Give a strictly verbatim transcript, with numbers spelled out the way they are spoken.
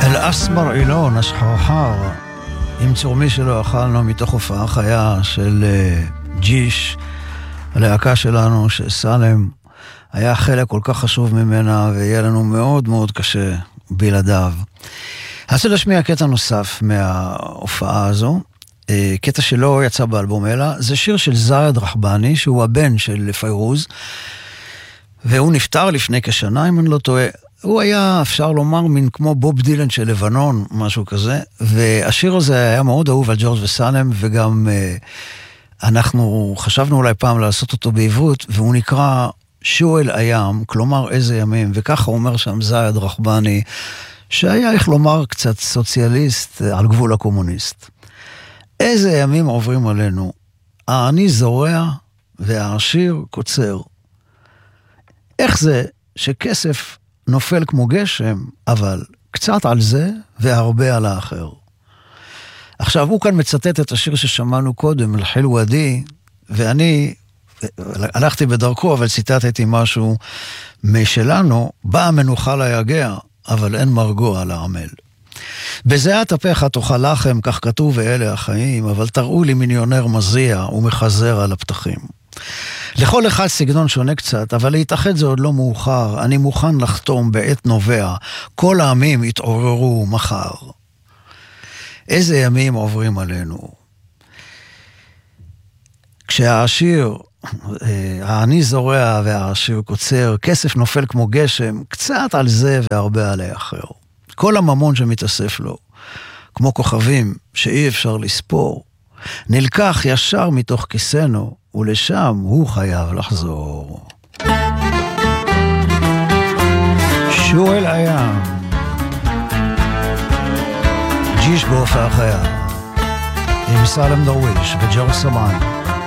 אל-אסמר אילון, השחרחר, עם צורמי שלא אכלנו, מתוך הופעה חיה של uh, ג'יש, הלהקה שלנו, שסלם היה חלק כל כך חשוב ממנה, ויהיה לנו מאוד מאוד קשה בלעדיו. רוצה להשמיע קטע נוסף מההופעה הזו, uh, קטע שלא יצא באלבום אלא, זה שיר של זייד רחבני, שהוא הבן של פיירוז, והוא נפטר לפני כשנה, אם אני לא טועה. הוא היה, אפשר לומר, מין כמו בוב דילן של לבנון, משהו כזה, והשיר הזה היה מאוד אהוב על ג'ורג' וסלם, וגם אה, אנחנו חשבנו אולי פעם לעשות אותו בעברית, והוא נקרא שואל הים, כלומר איזה ימים, וככה הוא אומר שם זייד רחבני, שהיה, איך לומר, קצת סוציאליסט על גבול הקומוניסט. איזה ימים עוברים עלינו, העני זורע והעשיר קוצר. איך זה שכסף נופל כמו גשם, אבל קצת על זה והרבה על האחר. עכשיו, הוא כאן מצטט את השיר ששמענו קודם, אל-חילוודי, ואני הלכתי בדרכו, אבל ציטטתי משהו משלנו, באה מנוחה ליגע, אבל אין מרגוע לעמל. בזיעת אפיך תאכל לחם, כך כתוב ואלה החיים, אבל תראו לי מיליונר מזיע ומחזר על הפתחים. לכל אחד סגנון שונה קצת, אבל להתאחד זה עוד לא מאוחר, אני מוכן לחתום בעת נובע, כל העמים יתעוררו מחר. איזה ימים עוברים עלינו. כשהעשיר, העני זורע והעשיר קוצר, כסף נופל כמו גשם, קצת על זה והרבה על האחר. כל הממון שמתאסף לו, כמו כוכבים שאי אפשר לספור, נלקח ישר מתוך כיסנו, ולשם הוא חייב לחזור. שואל הים, ג'יש בהופעה חיה, עם סלם דרוויש וג'ורג' סמן.